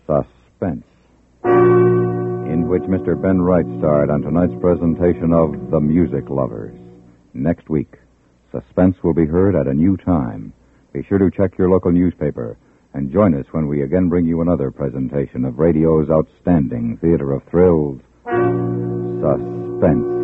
Suspense, in which Mr. Ben Wright starred on tonight's presentation of The Music Lovers. Next week, Suspense will be heard at a new time. Be sure to check your local newspaper and join us when we again bring you another presentation of radio's outstanding theater of thrills, Suspense.